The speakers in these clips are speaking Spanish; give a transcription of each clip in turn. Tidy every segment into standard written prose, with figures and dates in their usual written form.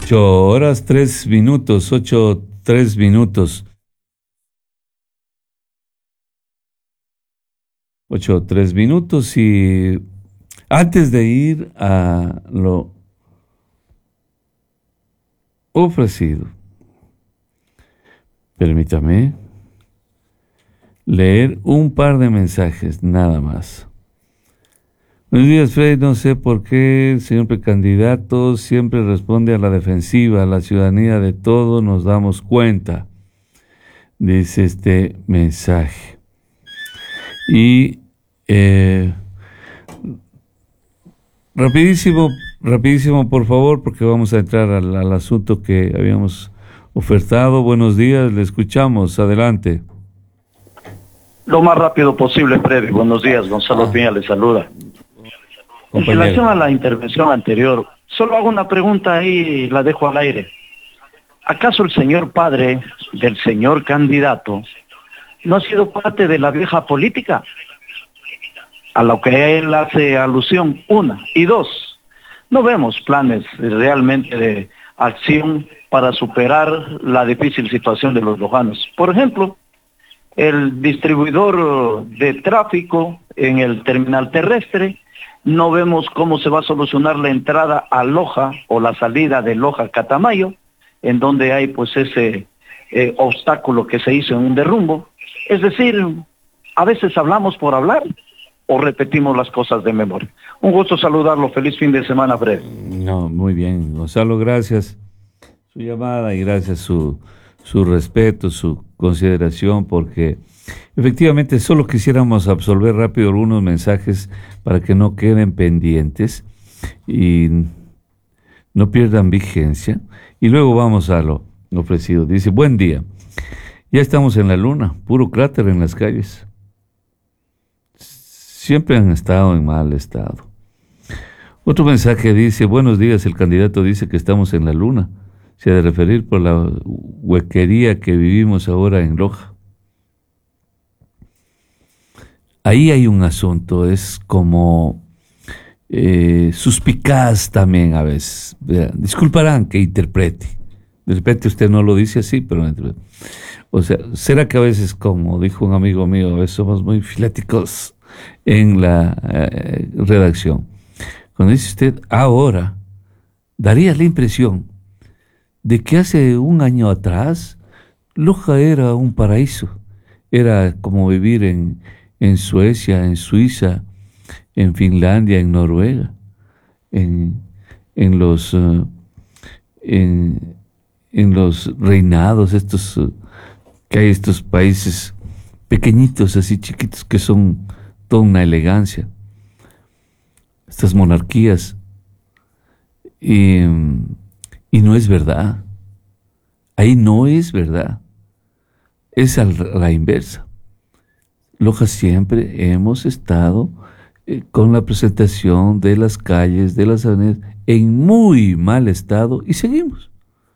8 horas 3 minutos, 8 3 minutos. 8 3 minutos y antes de ir a lo ofrecido, permítame leer un par de mensajes nada más. Buenos días, Fred. No sé por qué el señor precandidato siempre responde a la defensiva. La ciudadanía de todo nos damos cuenta, dice este mensaje. Y rapidísimo, por favor, porque vamos a entrar al asunto que habíamos ofertado. Buenos días, le escuchamos. Adelante. Lo más rápido posible, Freddy. Buenos días, Gonzalo Piña le saluda. En relación a la intervención anterior, solo hago una pregunta y la dejo al aire. ¿Acaso el señor padre del señor candidato no ha sido parte de la vieja política? A lo que él hace alusión, una. Y dos, no vemos planes realmente de acción para superar la difícil situación de los lojanos. Por ejemplo, el distribuidor de tráfico en el terminal terrestre, no vemos cómo se va a solucionar la entrada a Loja o la salida de Loja a Catamayo, en donde hay pues ese obstáculo que se hizo en un derrumbo. Es decir, a veces hablamos por hablar o repetimos las cosas de memoria. Un gusto saludarlo. Feliz fin de semana, Fred. No, muy bien, Gonzalo, gracias su llamada y gracias su respeto, su consideración, porque efectivamente solo quisiéramos absolver rápido algunos mensajes para que no queden pendientes y no pierdan vigencia. Y luego vamos a lo ofrecido. Dice, buen día. Ya estamos en la luna, puro cráter en las calles. Siempre han estado en mal estado. Otro mensaje dice, buenos días, el candidato dice que estamos en la luna. Se ha de referir por la huequería que vivimos ahora en Loja. Ahí hay un asunto, es como suspicaz también a veces. Disculparán que interprete. De repente usted no lo dice así, pero... O sea, ¿será que a veces, como dijo un amigo mío, a veces somos muy filáticos en la redacción? Cuando dice usted ahora, daría la impresión de que hace un año atrás Loja era un paraíso. Era como vivir en Suecia, en Suiza, en Finlandia, en Noruega, en los reinados estos que hay, estos países pequeñitos, así chiquitos, que son toda una elegancia, estas monarquías, y no es verdad. Ahí no es verdad, es a la inversa. Loja siempre hemos estado con la presentación de las calles, de las avenidas, en muy mal estado, y seguimos.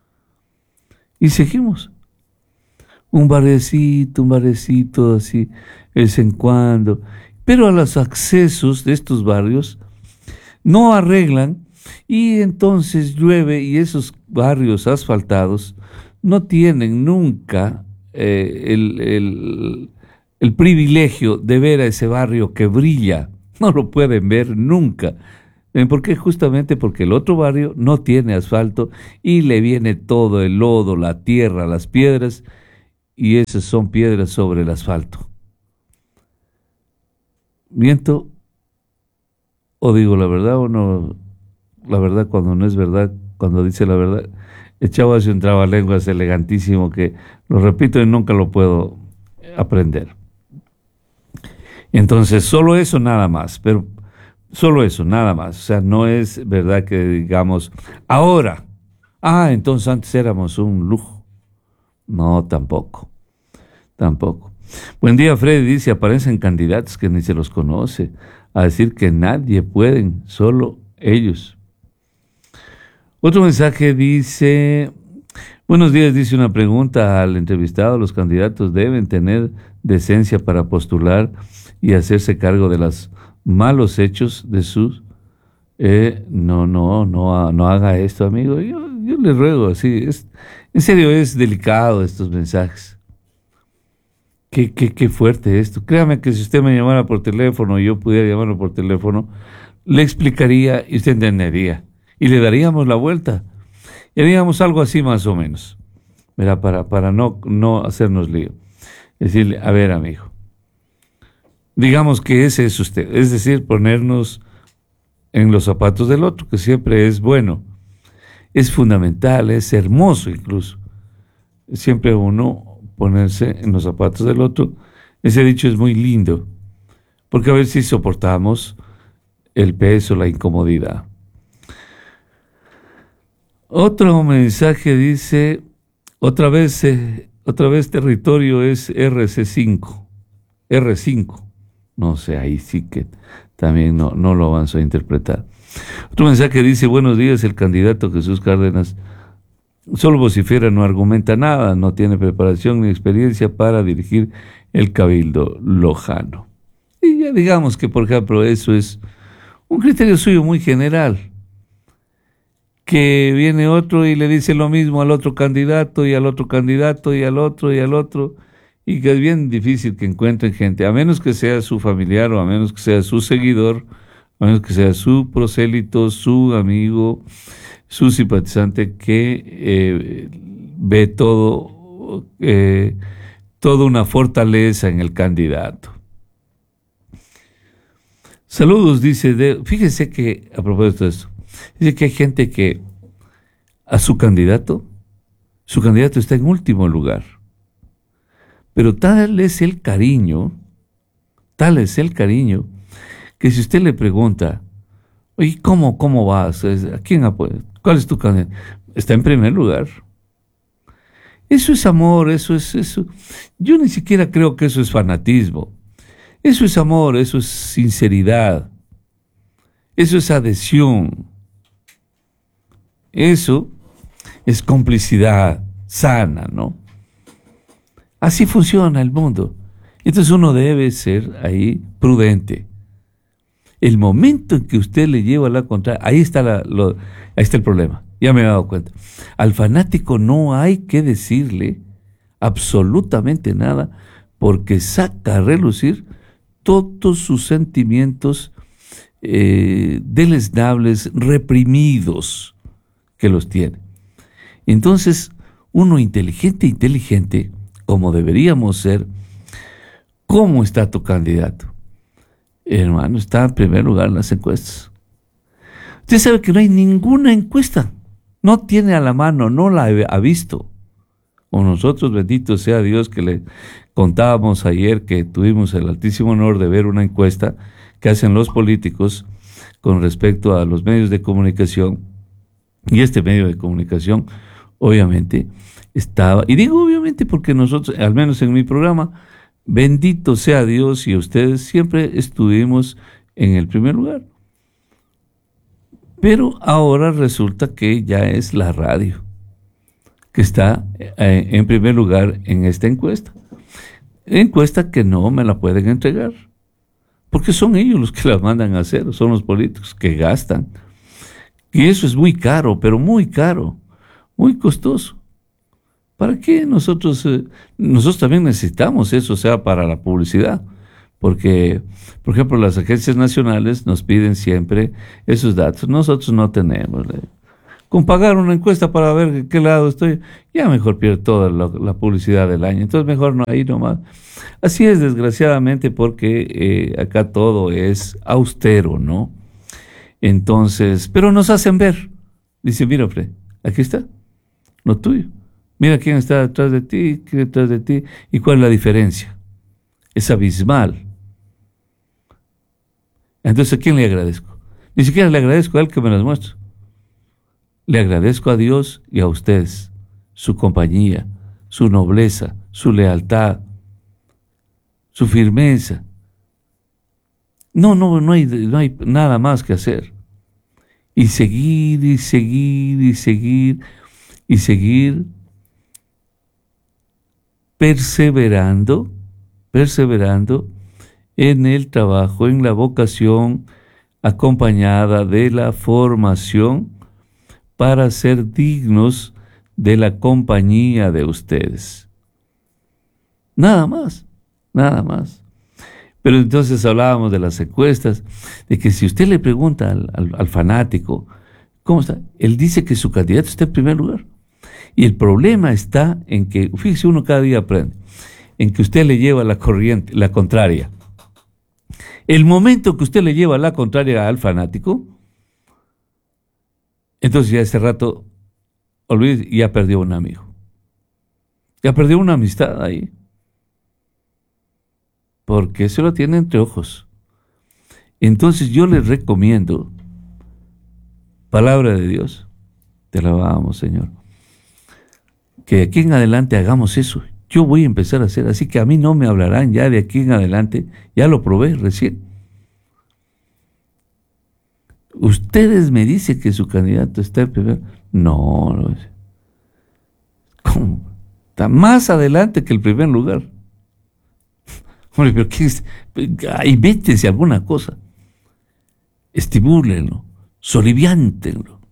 Un barrecito así, de vez en cuando. Pero a los accesos de estos barrios no arreglan, y entonces llueve y esos barrios asfaltados no tienen nunca el privilegio de ver a ese barrio que brilla. No lo pueden ver nunca. ¿Por qué? Justamente porque el otro barrio no tiene asfalto y le viene todo el lodo, la tierra, las piedras, y esas son piedras sobre el asfalto. ¿Miento o digo la verdad o no? La verdad cuando no es verdad, cuando dice la verdad. El chavo hace un trabalenguas elegantísimo que lo repito y nunca lo puedo aprender. Entonces, solo eso nada más, pero solo eso nada más. O sea, no es verdad que digamos, ahora, entonces antes éramos un lujo. No, tampoco. Buen día, Freddy, dice, aparecen candidatos que ni se los conoce, a decir que nadie pueden, solo ellos. Otro mensaje dice, buenos días, dice una pregunta al entrevistado, los candidatos deben tener decencia para postular y hacerse cargo de los malos hechos de sus... no haga esto, amigo. yo le ruego así, en serio es delicado estos mensajes. Qué fuerte esto. Créame que si usted me llamara por teléfono y yo pudiera llamarlo por teléfono, le explicaría y usted entendería. Y le daríamos la vuelta. Y haríamos algo así más o menos. Mira, para no hacernos lío. Decirle, a ver, amigo, digamos que ese es usted. Es decir, ponernos en los zapatos del otro, que siempre es bueno. Es fundamental, es hermoso incluso. Siempre uno ponerse en los zapatos del otro. Ese dicho es muy lindo, porque a ver si soportamos el peso, la incomodidad. Otro mensaje dice, otra vez territorio es RC5, R5. No sé, ahí sí que también no lo avanzo a interpretar. Otro mensaje dice, buenos días, el candidato Jesús Cárdenas solo vocifera, no argumenta nada, no tiene preparación ni experiencia para dirigir el cabildo lojano. Y ya digamos que, por ejemplo, eso es un criterio suyo muy general, que viene otro y le dice lo mismo al otro candidato y al otro candidato y al otro y al otro, y que es bien difícil que encuentren gente, a menos que sea su familiar o a menos que sea su seguidor, a menos que sea su prosélito, su amigo, su simpatizante, que ve toda una fortaleza en el candidato. Saludos, dice, fíjese que, a propósito de esto, dice que hay gente que a su candidato está en último lugar, pero tal es el cariño, que si usted le pregunta, oye, ¿cómo vas? ¿A quién apoyas? ¿Cuál es tu candidato? Está en primer lugar. Eso es amor, eso. Yo ni siquiera creo que eso es fanatismo. Eso es amor, eso es sinceridad. Eso es adhesión. Eso es complicidad sana, ¿no? Así funciona el mundo. Entonces uno debe ser ahí prudente. El momento en que usted le lleva la contraria, ahí está el problema. Ya me he dado cuenta. Al fanático no hay que decirle absolutamente nada, porque saca a relucir todos sus sentimientos deleznables, reprimidos, que los tiene. Entonces, uno inteligente, como deberíamos ser, ¿cómo está tu candidato? Hermano, está en primer lugar en las encuestas. Usted sabe que no hay ninguna encuesta, no tiene a la mano, no la ha visto. O nosotros, bendito sea Dios, que le contábamos ayer que tuvimos el altísimo honor de ver una encuesta que hacen los políticos con respecto a los medios de comunicación. Y este medio de comunicación, obviamente, estaba, y digo obviamente porque nosotros, al menos en mi programa, bendito sea Dios y ustedes, siempre estuvimos en el primer lugar. Pero ahora resulta que ya es la radio que está en primer lugar en esta encuesta. Encuesta que no me la pueden entregar, porque son ellos los que la mandan a hacer, son los políticos que gastan. Y eso es muy caro, pero muy caro, muy costoso. ¿Para qué nosotros también necesitamos eso, o sea, para la publicidad? Porque, por ejemplo, las agencias nacionales nos piden siempre esos datos. Nosotros no tenemos. Con pagar una encuesta para ver de qué lado estoy, ya mejor pierdo toda la publicidad del año. Entonces mejor no, ahí nomás. Así es, desgraciadamente, porque acá todo es austero, ¿no? Entonces, pero nos hacen ver. Dice, mira, Fred, aquí está, lo tuyo. Mira quién está detrás de ti, quién detrás de ti, y cuál es la diferencia. Es abismal. Entonces, ¿a quién le agradezco? Ni siquiera le agradezco a él que me las muestre. Le agradezco a Dios y a ustedes, su compañía, su nobleza, su lealtad, su firmeza. No hay nada más que hacer. Y seguir, y seguir, y seguir, y seguir perseverando en el trabajo, en la vocación, acompañada de la formación, para ser dignos de la compañía de ustedes. Nada más, nada más. Pero entonces hablábamos de las encuestas, de que si usted le pregunta al fanático, ¿cómo está? Él dice que su candidato está en primer lugar. Y el problema está en que, fíjese, uno cada día aprende, en que usted le lleva la corriente, la contraria. El momento que usted le lleva la contraria al fanático, entonces ya ese rato, olvide, ya perdió un amigo. Ya perdió una amistad ahí. Porque se lo tiene entre ojos. Entonces yo les recomiendo, palabra de Dios, te alabamos, Señor, que de aquí en adelante hagamos eso. Yo voy a empezar a hacer, así que a mí no me hablarán ya de aquí en adelante, ya lo probé recién. Ustedes me dicen que su candidato está en primer. No, no. ¿Cómo? Está más adelante que el primer lugar. Hombre, pero ¿qué es? Invéntense alguna cosa. Estimúlenlo, soliviántenlo,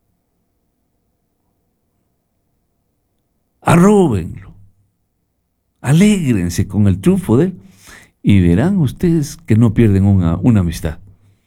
arróbenlo, alégrense con el triunfo de él y verán ustedes que no pierden una amistad.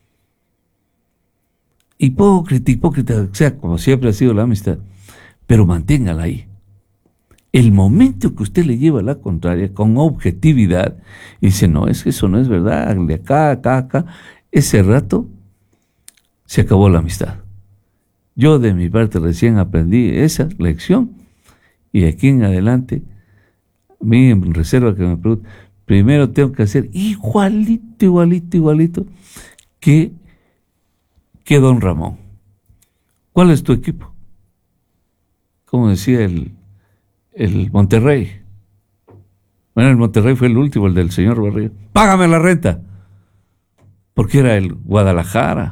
Hipócrita, o sea, como siempre ha sido la amistad, pero manténgala ahí. El momento que usted le lleva la contraria con objetividad y dice, no, es que eso no es verdad, de acá, ese rato se acabó la amistad. Yo de mi parte recién aprendí esa lección y de aquí en adelante, a mí en reserva que me pregunten, primero tengo que hacer igualito que don Ramón. ¿Cuál es tu equipo? Como decía el Monterrey. Bueno, el Monterrey fue el último, el del señor Barriga. ¡Págame la renta! Porque era el Guadalajara.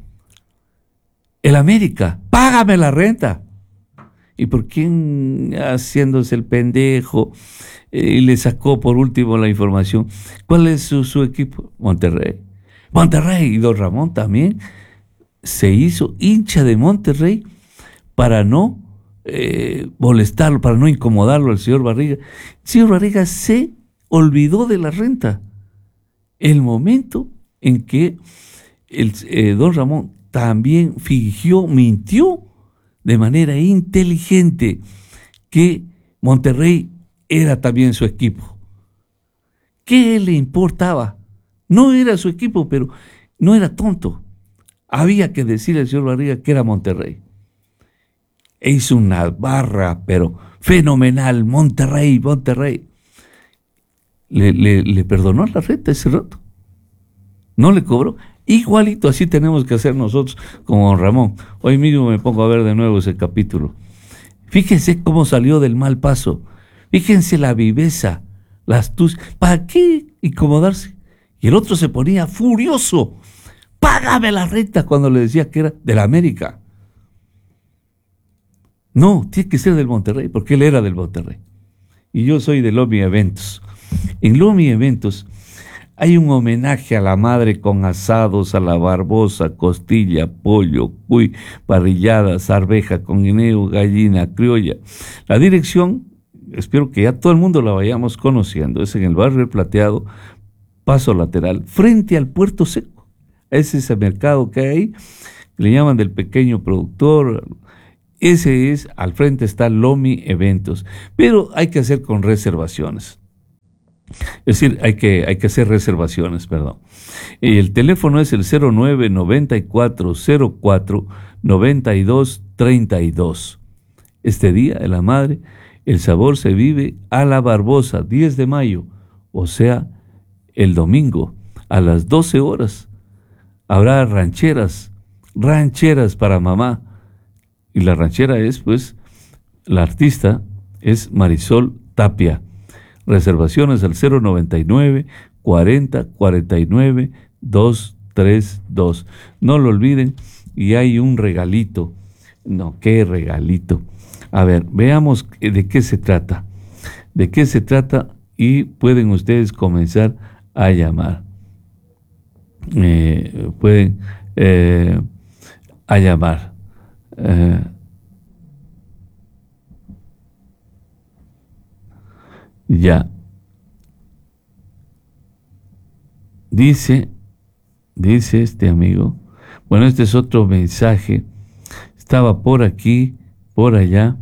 El América. ¡Págame la renta! ¿Y por quién haciéndose el pendejo y le sacó por último la información? ¿Cuál es su equipo? Monterrey. Monterrey. Y don Ramón también se hizo hincha de Monterrey para no molestarlo, para no incomodarlo al señor Barriga. El señor Barriga se olvidó de la renta. El momento en que don Ramón también mintió de manera inteligente que Monterrey era también su equipo. ¿Qué le importaba? No era su equipo, pero no era tonto. Había que decirle al señor Barriga que era Monterrey. E hizo una barra, pero fenomenal, Monterrey. Le perdonó la renta ese rato. No le cobró. Igualito así tenemos que hacer nosotros como don Ramón. Hoy mismo me pongo a ver de nuevo ese capítulo. Fíjense cómo salió del mal paso. Fíjense la viveza, la astucia. ¿Para qué incomodarse? Y el otro se ponía furioso. Págame la renta cuando le decía que era de la América. No, tiene que ser del Monterrey, porque él era del Monterrey. Y yo soy de Lomi Eventos. En Lomi Eventos hay un homenaje a la madre con asados a la Barbosa, costilla, pollo, cuy, parrilladas, arveja con guineo, gallina, criolla. La dirección, espero que ya todo el mundo la vayamos conociendo, es en el barrio El Plateado, paso lateral, frente al Puerto Seco. Es ese mercado que hay ahí, le llaman del pequeño productor. Ese es, al frente está Lomi Eventos, pero hay que hacer con reservaciones. Es decir, hay que hacer reservaciones, perdón. El teléfono es el 0994049232. Este día de la madre, el sabor se vive a la Barbosa, 10 de mayo, o sea, el domingo, a las 12 horas. Habrá rancheras para mamá. Y la ranchera es, pues, la artista es Marisol Tapia. Reservaciones al 099-40-49-232. No lo olviden, y hay un regalito. No, ¿qué regalito? A ver, veamos de qué se trata. De qué se trata y pueden ustedes comenzar a llamar. Pueden a llamar. Ya. Dice este amigo, bueno, este es otro mensaje, estaba por aquí, por allá,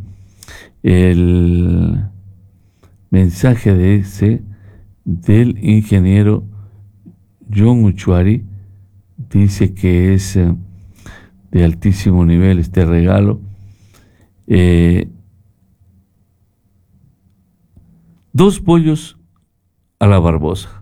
el mensaje del ingeniero John Uchuari, dice que es de altísimo nivel este regalo. 2 pollos a la Barbosa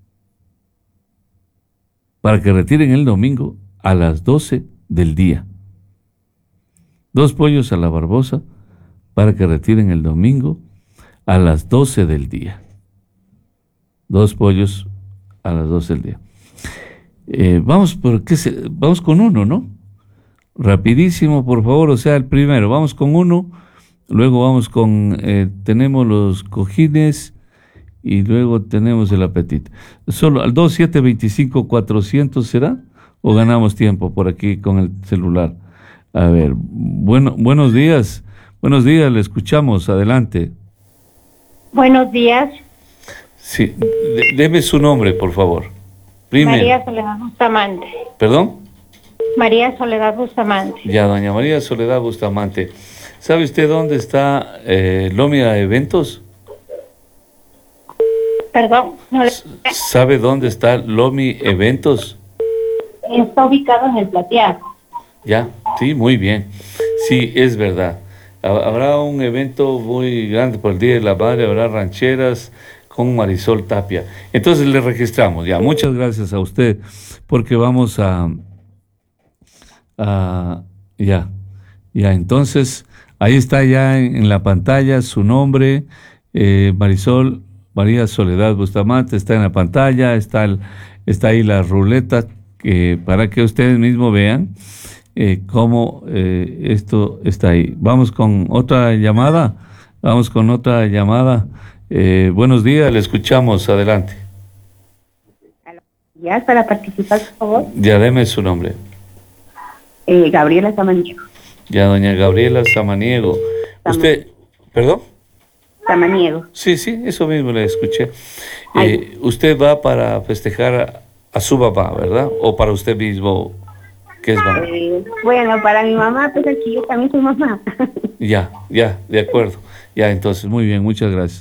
para que retiren el domingo a las 12 del día. 2 pollos a la Barbosa para que retiren el domingo a las 12 del día. 2 pollos a las 12 del día. Vamos con uno, ¿no? Rapidísimo, por favor, o sea, el primero. Vamos con uno, luego vamos con, tenemos los cojines y luego tenemos el apetito. Solo al 2725-400, ¿será? ¿O ganamos tiempo por aquí con el celular? A ver, buenos días, le escuchamos, adelante. Buenos días. Sí, deme su nombre, por favor. Primero. María Soledad Bustamante. ¿Perdón? María Soledad Bustamante. Ya, doña María Soledad Bustamante. ¿Sabe usted dónde está Lomia Eventos? Perdón. ¿Sabe dónde está Lomi Eventos? Está ubicado en el Plateado. Ya, sí, muy bien. Sí, es verdad. Habrá un evento muy grande por el Día de la Madre, habrá rancheras con Marisol Tapia. Entonces le registramos. Ya, muchas gracias a usted, porque vamos ya, entonces, ahí está ya en la pantalla su nombre, María Soledad Bustamante, está en la pantalla, está ahí la ruleta, para que ustedes mismos vean cómo esto está ahí. Vamos con otra llamada. Buenos días, le escuchamos, adelante. Ya, para participar, por favor. Ya, deme su nombre. Gabriela Samaniego. Ya, doña Gabriela Samaniego. ¿Usted, perdón? Samaniego. Sí, eso mismo le escuché. Usted va para festejar a su papá, ¿verdad? ¿O para usted mismo? ¿Qué es mamá? Bueno, para mi mamá, pues aquí yo también soy mamá. Ya, de acuerdo. Ya, entonces, muy bien, muchas gracias.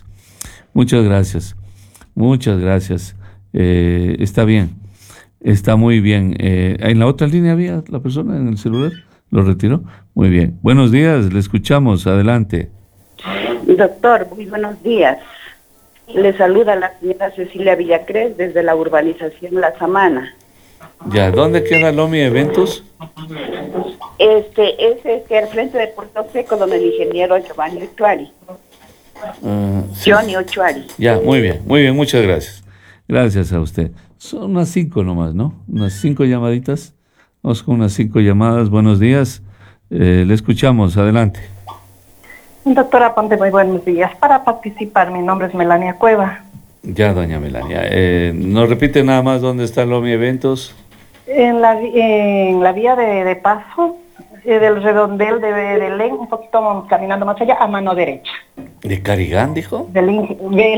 Está bien, está muy bien. ¿En la otra línea había la persona en el celular? ¿Lo retiró? Muy bien. Buenos días, le escuchamos, adelante. Doctor, muy buenos días. Le saluda la señora Cecilia Villacrés desde la urbanización La Samana. Ya, ¿dónde queda Lomi Eventos? Ese es al frente de Puerto Seco, donde el ingeniero Giovanni Ochuari. Sí. Johnny Ochuari. Ya, muy bien, muchas gracias. Gracias a usted. Son unas 5 nomás, ¿no? Unas 5 llamaditas. Vamos con unas 5 llamadas. Buenos días. Le escuchamos, adelante. Doctora Ponte, muy buenos días. Para participar, mi nombre es Melania Cueva. Ya, doña Melania. ¿Nos repite nada más dónde está Lomi Eventos? En la vía de paso del redondel de Belén, un poquito caminando más allá, a mano derecha. ¿De Carigán, dijo? Belén.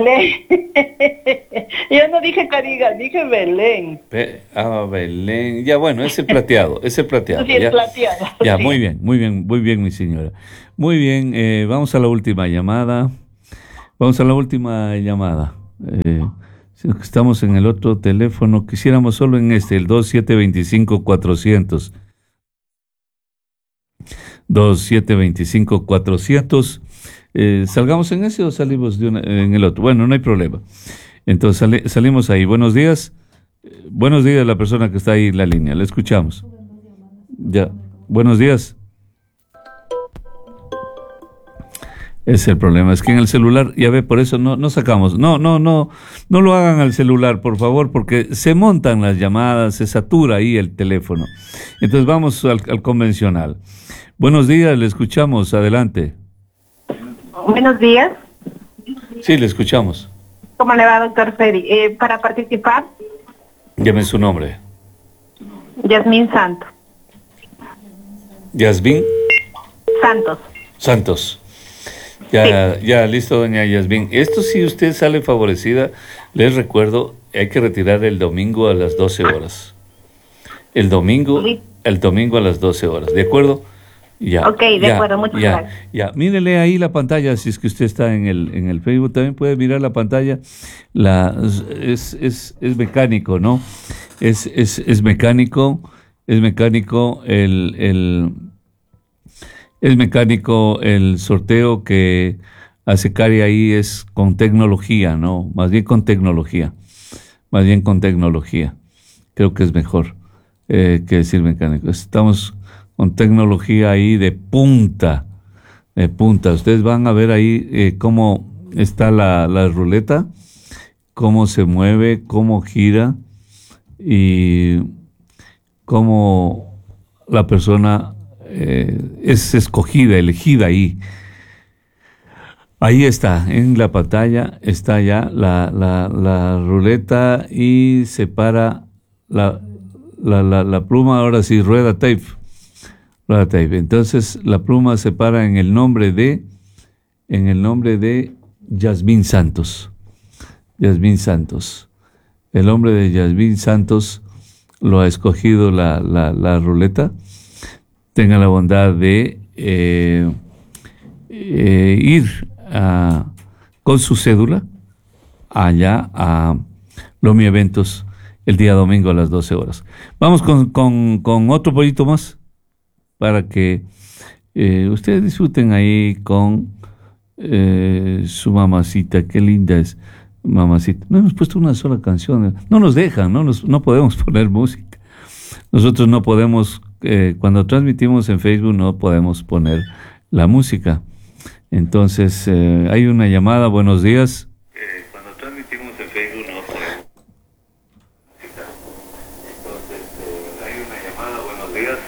Yo no dije Carigán, dije Belén. Belén. Ya, bueno, ese plateado. Sí, el plateado. Ya, sí. Muy bien, mi señora. Muy bien, vamos a la última llamada. Estamos en el otro teléfono, quisiéramos solo en el 2725-400. 2725-400. ¿Salgamos en ese o salimos en el otro? Bueno, no hay problema. Entonces salimos ahí. Buenos días. Buenos días a la persona que está ahí en la línea. Le escuchamos. Ya. Buenos días. Es el problema, es que en el celular, ya ve, por eso no sacamos. No lo hagan al celular, por favor, porque se montan las llamadas, se satura ahí el teléfono. Entonces vamos al convencional. Buenos días, le escuchamos, adelante. Buenos días. Sí, le escuchamos. ¿Cómo le va, doctor Feri? Para participar, Llame su nombre. Yasmín Santos. Yasmín Santos. Santos. Ya, listo, doña Yasmín. Esto si usted sale favorecida, les recuerdo, hay que retirar el domingo a las 12 horas. El domingo a las 12 horas, ¿de acuerdo? Ya. Ok, de acuerdo, muchas gracias. Ya, mírele ahí la pantalla, si es que usted está en el Facebook, también puede mirar la pantalla. Es mecánico, ¿no? Es mecánico el sorteo que hace Cari ahí, es con tecnología, ¿no? Más bien con tecnología. Creo que es mejor que decir mecánico. Estamos con tecnología ahí de punta. Ustedes van a ver ahí cómo está la ruleta, cómo se mueve, cómo gira y cómo la persona es escogida, elegida ahí. Ahí está, en la pantalla está ya la ruleta y se para la pluma, ahora sí, rueda tape. Entonces la pluma se para en el nombre de Yasmín Santos. El nombre de Yasmín Santos lo ha escogido la ruleta. Tenga la bondad de ir con su cédula allá a Lomi Eventos el día domingo a las 12 horas. Vamos con otro pollito más para que ustedes disfruten ahí con su mamacita. Qué linda es mamacita. No hemos puesto una sola canción, no nos dejan, no podemos poner música. Nosotros no podemos, cuando transmitimos en Facebook no podemos poner la música. Entonces hay una llamada. Buenos días. Cuando transmitimos en Facebook no podemos. Entonces hay una llamada. Buenos días.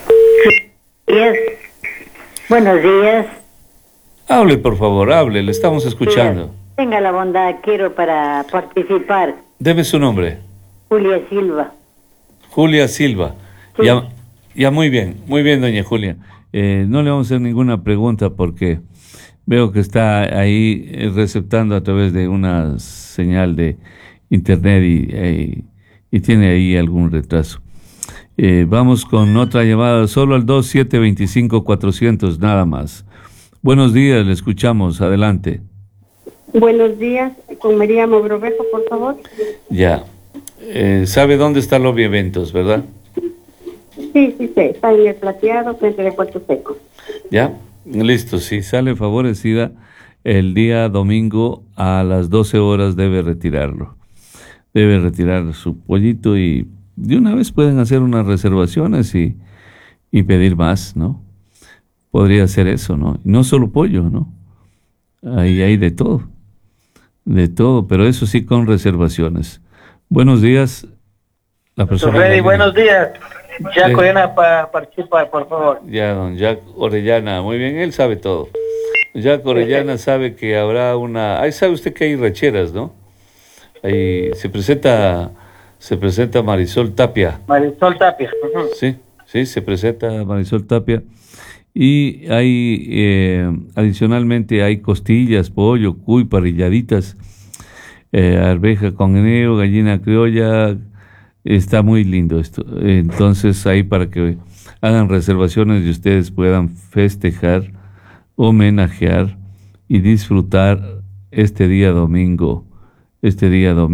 Buenos días. Hable, por favor, hable, le estamos escuchando. Tenga la bondad, quiero para participar. Deme su nombre. Julia Silva. Julia Silva. Sí. Ya muy bien, doña Julia. No le vamos a hacer ninguna pregunta porque veo que está ahí receptando a través de una señal de internet y tiene ahí algún retraso. Vamos con otra llamada, solo al 2725-400, nada más. Buenos días, le escuchamos, adelante. Buenos días, con María Mogrovejo, por favor. Ya. ¿Sabe dónde está Lobby Eventos, verdad? Sí, está en el Plateado, frente de Puerto Seco. Ya, listo, si sale favorecida, el día domingo a las 12 horas debe retirarlo. Debe retirar su pollito y de una vez pueden hacer unas reservaciones y pedir más, ¿no? Podría ser eso, ¿no? No solo pollo, ¿no? Ahí hay de todo, pero eso sí con reservaciones. Buenos días, la persona. Freddy, buenos días. Jack Orellana para participar, por favor. Ya, don Jack Orellana, muy bien, él sabe todo. Jack Orellana sabe que habrá una... Ahí sabe usted que hay rancheras, ¿no? Ahí se presenta Marisol Tapia. Marisol Tapia. Sí, se presenta Marisol Tapia. Y hay, adicionalmente, hay costillas, pollo, cuy, parrilladitas, arveja con guineo, gallina criolla. Está muy lindo esto. Entonces, ahí para que hagan reservaciones y ustedes puedan festejar, homenajear y disfrutar este día domingo.